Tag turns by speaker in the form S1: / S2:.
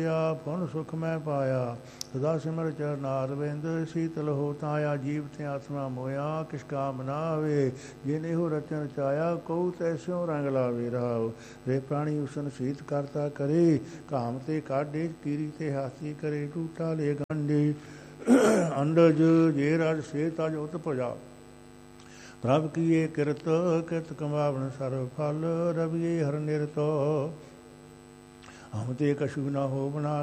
S1: ਪੁਨ ਸੁਖ ਮੈਂ ਪਾਇਆ। ਸਦਾ ਸਿਮਰ ਚਰਨਾਰ ਬਿੰਦ ਸੀਤਲ ਹੋ ਤਾਇਆ। ਜੀਵ ਤੇ ਆਤਮਾ ਮੋਇਆ ਕਿਸ ਕਾਮ ਨਾ ਆਵੇ। ਜਿਨੇ ਹੋ ਰਚਨ ਚਾਇਆ ਕਉ ਤੈਸਿਓ ਰੰਗ ਲਾਵੇ। ਰਾਵ ਰੇ ਪ੍ਰਾਣੀ ਉਸਨ ਸੀਤ ਕਰਤਾ ਕਰੇ। ਕਾਮ ਤੇ ਕਾਢੇ ਕੀਰੀ ਤੇ ਹਾਸੀ ਕਰੇ। ਟੂਟਾ ਲੈ ਗੰਡੇ ਅੰਡਜ ਜੇ ਰਾਜ ਸੇ ਤਜ ਉਤ ਭਜਾ। ਪ੍ਰਭ ਕੀਏ ਕਿਰਤ ਕਿਰਤ ਕਮਾਵਣ ਸਰਬ ਫਲ। ਰਵੀਏ ਹਰ ਨਿਰਤੋ ਹਮ ਤੇ ਕਛੂ ਨਾ ਹੋ ਬਣਾ।